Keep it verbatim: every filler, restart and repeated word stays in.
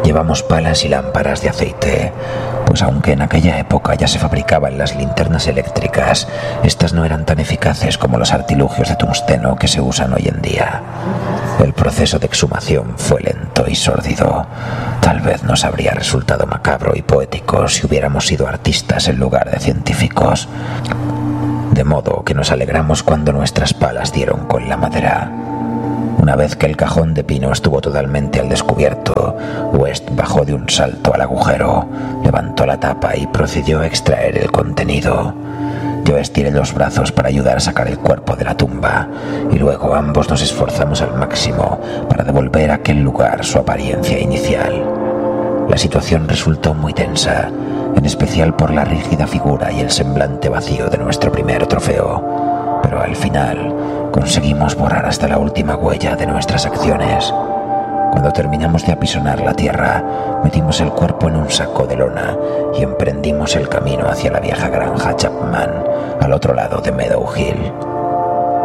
Llevamos palas y lámparas de aceite, pues aunque en aquella época ya se fabricaban las linternas eléctricas, estas no eran tan eficaces como los artilugios de tungsteno que se usan hoy en día. El proceso de exhumación fue lento y sórdido. Tal vez nos habría resultado macabro y poético si hubiéramos sido artistas en lugar de científicos. De modo que nos alegramos cuando nuestras palas dieron con la madera. Una vez que el cajón de pino estuvo totalmente al descubierto, West bajó de un salto al agujero, levantó la tapa y procedió a extraer el contenido. Yo estiré los brazos para ayudar a sacar el cuerpo de la tumba, y luego ambos nos esforzamos al máximo para devolver a aquel lugar su apariencia inicial. La situación resultó muy tensa, en especial por la rígida figura y el semblante vacío de nuestro primer trofeo, pero al final conseguimos borrar hasta la última huella de nuestras acciones. Cuando terminamos de apisonar la tierra, metimos el cuerpo en un saco de lona y emprendimos el camino hacia la vieja granja Chapman, al otro lado de Meadow Hill.